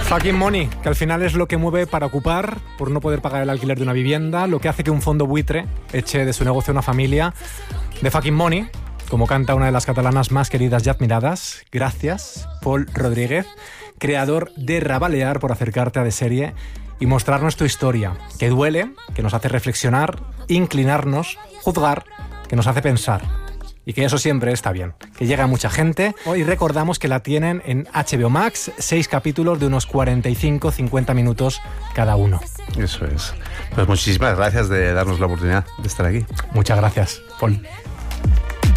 Fucking money, que al final es lo que mueve para ocupar, por no poder pagar el alquiler de una vivienda, lo que hace que un fondo buitre eche de su negocio a una familia. De fucking money, como canta una de las catalanas más queridas y admiradas. Gracias, Pol Rodríguez, creador de Rabalear, por acercarte a De Serie y mostrarnos tu historia, que duele, que nos hace reflexionar, inclinarnos, juzgar, que nos hace pensar. Y que eso siempre está bien, que llega a mucha gente. Hoy recordamos que la tienen en HBO Max, 6 capítulos de unos 45-50 minutos cada uno. Eso es. Pues muchísimas gracias de darnos la oportunidad de estar aquí. Muchas gracias, Pol.